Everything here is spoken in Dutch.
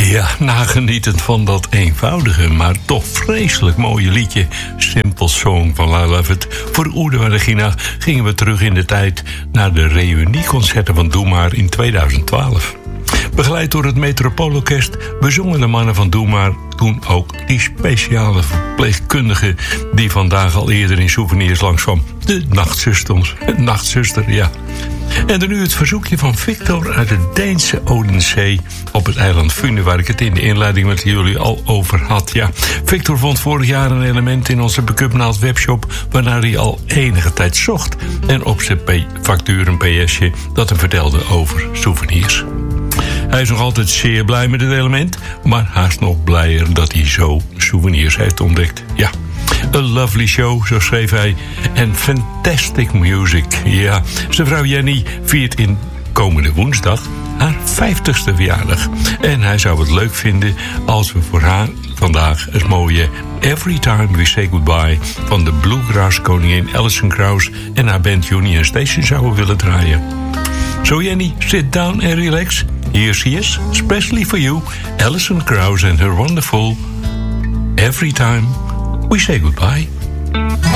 Ja, nagenietend van dat eenvoudige, maar toch vreselijk mooie liedje Simple Song van I Love It. Voor Oede en Regina gingen we terug in de tijd naar de reunieconcerten van Doe Maar in 2012. Begeleid door het Metropoolorkest bezongen de mannen van Doe Maar toen ook die speciale verpleegkundige die vandaag al eerder in Souvenirs langskwam. De nachtzuster, ja. En dan nu het verzoekje van Victor uit het Deense Odensee op het eiland Funen, waar ik het in de inleiding met jullie al over had. Ja, Victor vond vorig jaar een element in onze Pick-up-naald webshop waarnaar hij al enige tijd zocht en op zijn factuur een ps'je dat hem vertelde over souvenirs. Hij is nog altijd zeer blij met het element, maar haast nog blijer dat hij zo souvenirs heeft ontdekt. Ja. A lovely show, zo schreef hij. En fantastic music. Ja, zijn vrouw Jenny viert in komende woensdag haar 50ste verjaardag. En hij zou het leuk vinden als we voor haar vandaag het mooie Every Time We Say Goodbye van de bluegrass koningin Alison Krauss en haar band Union Station zouden willen draaien. So Jenny, sit down and relax. Here she is, especially for you, Alison Krauss and her wonderful Every Time We Say Goodbye.